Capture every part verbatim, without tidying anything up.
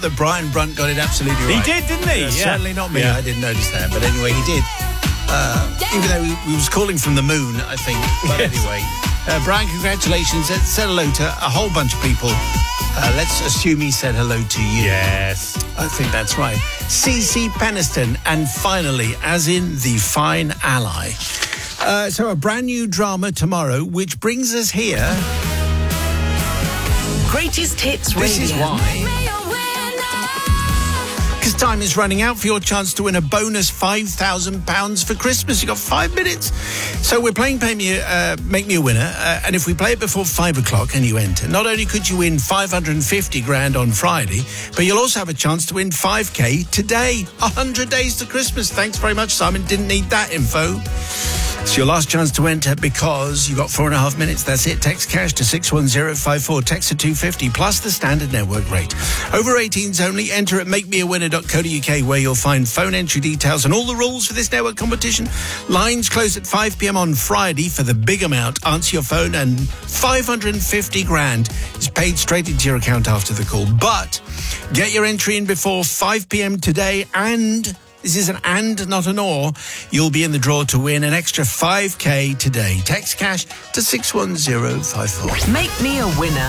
that Brian Brunt got it absolutely right. He did, didn't he? Yeah, Yeah. Certainly not me. Yeah. I didn't notice that. But anyway, he did. Uh, even though he, he was calling from the moon, I think. But Yes. anyway, uh, Brian, congratulations. Let's say hello to a whole bunch of people. Uh, let's assume he said hello to you. Yes. I think that's right. C C Peniston, and finally, as in the fine ally. Uh, so a brand new drama tomorrow, which brings us here. Greatest Hits Radio. This is why. Because time is running out for your chance to win a bonus five thousand pounds for Christmas. You've got five minutes. So we're playing Pay Me, uh, Make Me a Winner. Uh, and if we play it before five o'clock and you enter, not only could you win five hundred fifty grand on Friday, but you'll also have a chance to win five K today. one hundred days to Christmas. Thanks very much, Simon. Didn't need that info. It's your last chance to enter because you've got four and a half minutes. That's it. Text cash to six one zero five four. Text to two fifty plus the standard network rate. Over eighteens only. Enter at make me a winner dot co dot uk where you'll find phone entry details and all the rules for this network competition. Lines close at five p.m. on Friday for the big amount. Answer your phone and five hundred fifty grand is paid straight into your account after the call. But get your entry in before five p.m. today, and this is an and, not an or. You'll be in the draw to win an extra five K today. Text cash to six one zero five four. Make me a winner.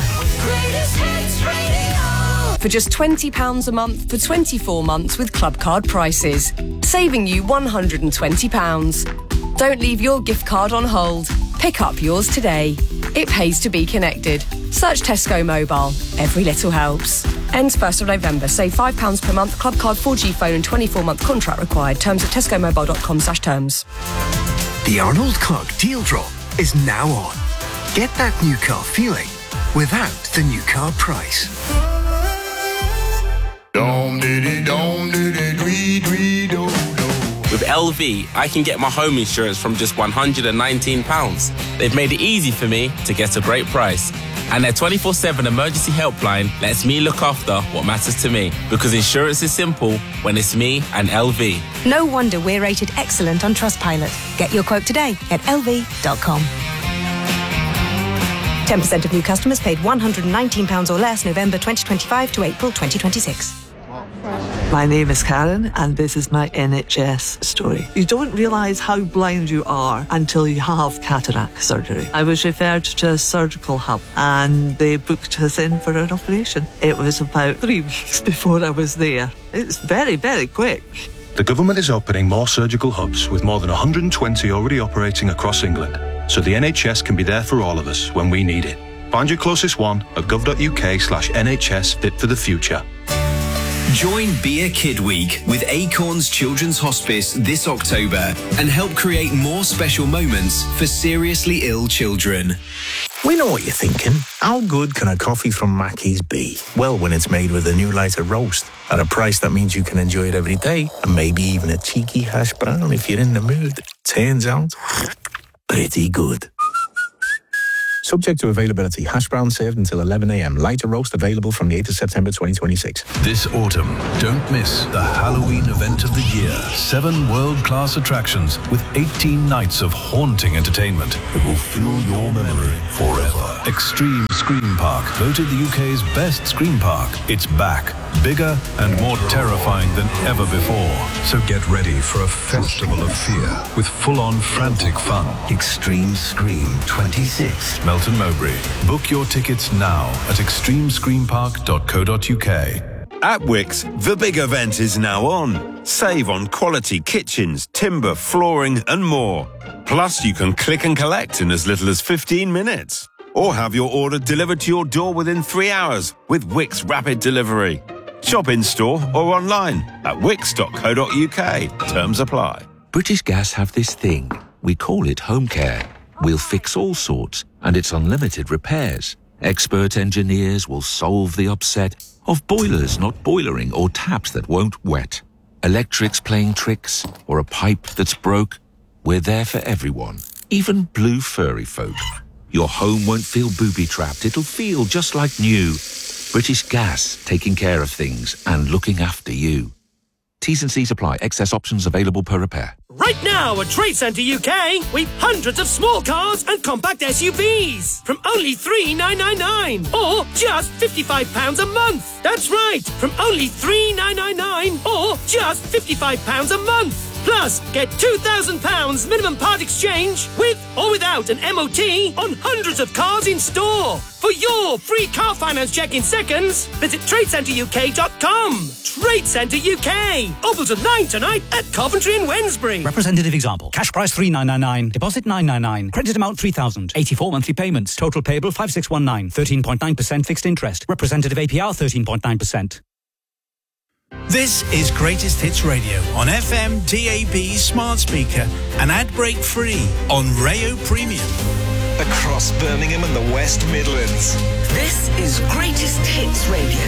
For just twenty pounds a month for twenty-four months with Club Card prices, saving you one hundred twenty pounds. Don't leave your gift card on hold. Pick up yours today. It pays to be connected. Search Tesco Mobile. Every little helps. Ends first of November. Save five pounds per month. Club Card four G phone and twenty-four month contract required. Terms at tesco mobile dot com slash terms. The Arnold Clark deal drop is now on. Get that new car feeling without the new car price. With L V, I can get my home insurance from just one hundred nineteen pounds. They've made it easy for me to get a great price. And their twenty-four seven emergency helpline lets me look after what matters to me. Because insurance is simple when it's me and L V. No wonder we're rated excellent on Trustpilot. Get your quote today at L V dot com. ten percent of new customers paid one hundred nineteen pounds or less November twenty twenty-five to April twenty twenty-six. My name is Karen, and this is my N H S story. You don't realise how blind you are until you have cataract surgery. I was referred to a surgical hub, and they booked us in for an operation. It was about three weeks before I was there. It's very, very quick. The government is opening more surgical hubs, with more than one hundred twenty already operating across England, so the N H S can be there for all of us when we need it. Find your closest one at gov.uk slash NHS Fit for the Future. Join Be a Kid Week with Acorns Children's Hospice this October and help create more special moments for seriously ill children. We know what you're thinking. How good can a coffee from Mackey's be? Well, when it's made with a new lighter roast at a price that means you can enjoy it every day, and maybe even a cheeky hash brown if you're in the mood. Turns out, pretty good. Subject to availability. Hash brown served until eleven a.m. Lighter roast available from the eighth of September twenty twenty-six. This autumn, don't miss the Halloween event of the year. Seven world-class attractions with eighteen nights of haunting entertainment that will fill your memory forever. Extreme Scream Park, voted the U K's best scream park. It's back, bigger and more terrifying than ever before. So get ready for a festival of fear with full-on frantic fun. Extreme Scream twenty-six. Melton Mowbray. Book your tickets now at extreme scream park dot co dot uk. At Wickes, the big event is now on. Save on quality kitchens, timber, flooring and more. Plus, you can click and collect in as little as fifteen minutes. Or have your order delivered to your door within three hours with Wickes Rapid Delivery. Shop in-store or online at wickes dot co dot uk. Terms apply. British Gas have this thing. We call it home care. We'll fix all sorts, and it's unlimited repairs. Expert engineers will solve the upset of boilers not boilering or taps that won't wet. Electrics playing tricks or a pipe that's broke. We're there for everyone, even blue furry folk. Your home won't feel booby-trapped. It'll feel just like new. British Gas, taking care of things and looking after you. T's and C's apply. Excess options available per repair. Right now at Trade Centre U K, we've hundreds of small cars and compact S U Vs from only three thousand nine hundred ninety-nine pounds or just fifty-five pounds a month. That's right, from only three thousand nine hundred ninety-nine pounds or just fifty-five pounds a month. Plus, get two thousand pounds minimum part exchange with or without an M O T on hundreds of cars in store. For your free car finance check in seconds, visit trade centre U K dot com. Trade Centre U K. Open till nine tonight at Coventry and Wednesbury. Representative example. Cash price three thousand nine hundred ninety-nine. Deposit nine hundred ninety-nine. Credit amount three thousand. eighty-four monthly payments. Total payable five six one nine. thirteen point nine percent fixed interest. Representative A P R thirteen point nine percent. This is Greatest Hits Radio on F M, D A B, smart speaker and ad break free on Rayo Premium. Across Birmingham and the West Midlands. This is Greatest Hits Radio.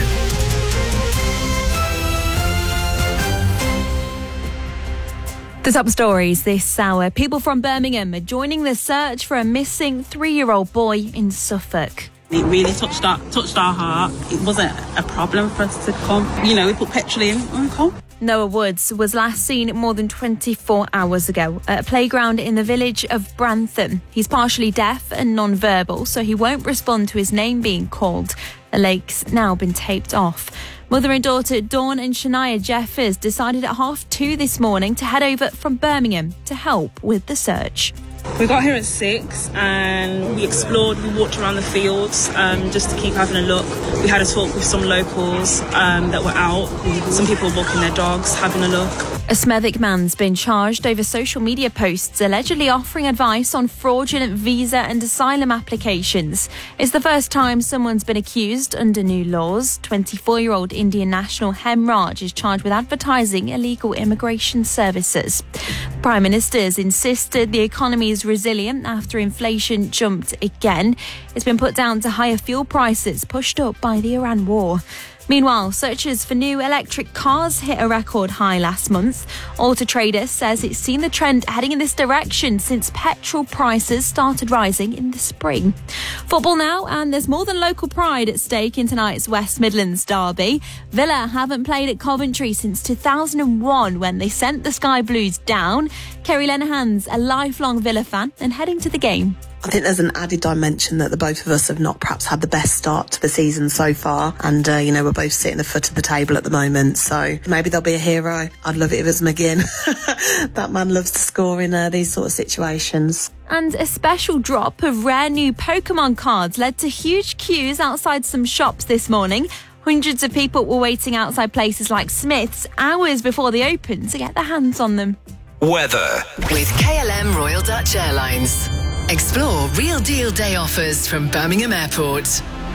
The top stories this hour. People from Birmingham are joining the search for a missing three-year-old boy in Suffolk. It really touched our, touched our heart. It wasn't a problem for us to come. You know, we put petrol in and come. Noah Woods was last seen more than twenty-four hours ago at a playground in the village of Brantham. He's partially deaf and non-verbal, so he won't respond to his name being called. The lake's now been taped off. Mother and daughter Dawn and Shania Jeffers decided at half two this morning to head over from Birmingham to help with the search. We got here at six and we explored, we walked around the fields um, just to keep having a look. We had a talk with some locals um, that were out. Some people were walking their dogs, having a look. A Smethwick man's been charged over social media posts allegedly offering advice on fraudulent visa and asylum applications. It's the first time someone's been accused under new laws. twenty-four-year-old Indian national Hemraj is charged with advertising illegal immigration services. Prime Minister's insisted the economy is resilient after inflation jumped again. It's been put down to higher fuel prices pushed up by the Iran war. Meanwhile, searches for new electric cars hit a record high last month. Auto Trader says it's seen the trend heading in this direction since petrol prices started rising in the spring. Football now, and there's more than local pride at stake in tonight's West Midlands derby. Villa haven't played at Coventry since two thousand one when they sent the Sky Blues down. Kerry Lenehan's a lifelong Villa fan and heading to the game. I think there's an added dimension that the both of us have not perhaps had the best start to the season so far. And, uh, you know, we're both sitting the foot of the table at the moment. So maybe there'll be a hero. I'd love it if it was McGinn. That man loves to score in uh, these sort of situations. And a special drop of rare new Pokemon cards led to huge queues outside some shops this morning. Hundreds of people were waiting outside places like Smith's hours before they opened to get their hands on them. Weather. With K L M Royal Dutch Airlines. Explore real deal day offers from Birmingham Airport.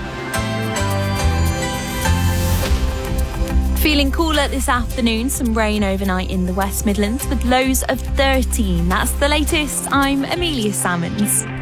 Feeling cooler this afternoon, some rain overnight in the West Midlands with lows of thirteen. That's the latest. I'm Amelia Salmons.